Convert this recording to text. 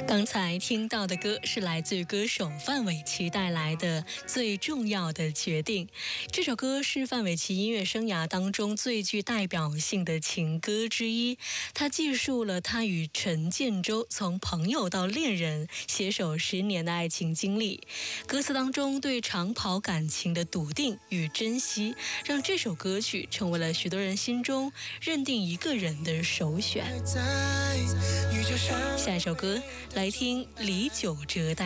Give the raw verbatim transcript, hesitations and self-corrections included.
刚才听到的歌是来自歌手范玮琪带来的《最重要的决定》。这首歌是范玮琪音乐生涯当中最具代表性的情歌之一，它记述了他与陈建州从朋友到恋人携手十年的爱情经历。歌词当中对长跑感情的笃定与珍惜，让这首歌曲成为了许多人心中认定一个人的首选。下一首歌来听李玖哲带